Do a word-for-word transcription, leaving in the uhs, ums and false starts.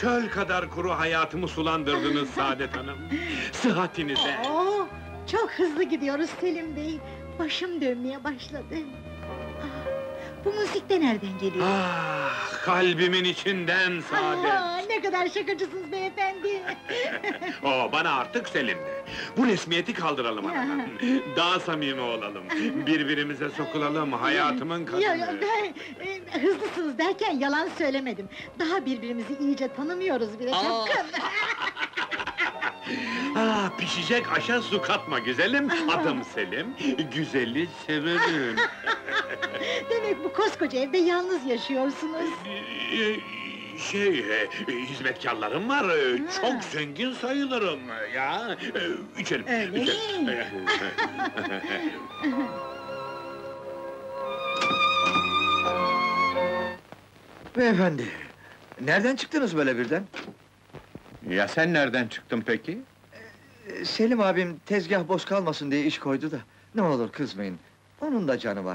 çöl kadar kuru hayatımı sulandırdınız Saadet Hanım. Sıhhatinize! Oo, çok hızlı gidiyoruz Selim Bey. Başım dönmeye başladı. Ah, bu müzik de nereden geliyor? Ah, kalbimin içinden Saadet! Aa, ne kadar şakacısınız beyefendi! Oo, bana artık Selim de. Bu resmiyeti kaldıralım aradan. Daha samimi olalım. Birbirimize sokulalım, hayatımın kadını. Ya, ya, ben, e, hızlısınız derken yalan söylemedim. Daha birbirimizi iyice tanımıyoruz bile, Aa! sakın! Ah, pişecek aşa su katma güzelim. Adım Selim, güzeli severim. Demek bu koskoca evde yalnız yaşıyorsunuz. Ee, Şey, e, hizmetkarlarım var, e, çok zengin sayılırım ya. E, İçelim, Öyle içelim. mi? Beyefendi, nereden çıktınız böyle birden? Ya sen nereden çıktın peki? Ee, Selim abim tezgah boş kalmasın diye iş koydu da... Ne olur kızmayın, onun da canı var.